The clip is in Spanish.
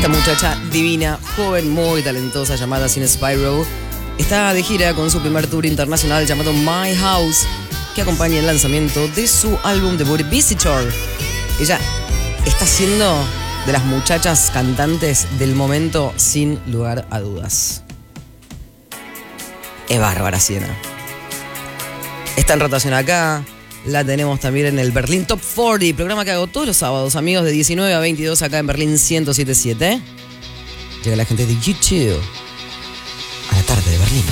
Esta muchacha divina, joven, muy talentosa, llamada Sin Spyro, está de gira con su primer tour internacional llamado My House, que acompaña el lanzamiento de su álbum debut Visitor. Ella está siendo de las muchachas cantantes del momento, sin lugar a dudas. Es bárbara, Siena. Está en rotación acá. La tenemos también en el Berlín Top 40, programa que hago todos los sábados, amigos, de 19 a 22 acá en Berlín 107.7. Llega la gente de YouTube a la tarde de Berlín.